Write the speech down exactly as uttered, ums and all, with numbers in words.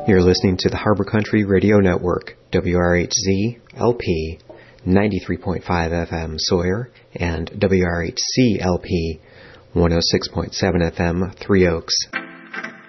You're listening to the Harbor Country Radio Network, W R H Z L P ninety-three point five F M Sawyer and W R H C L P one oh six point seven F M Three Oaks.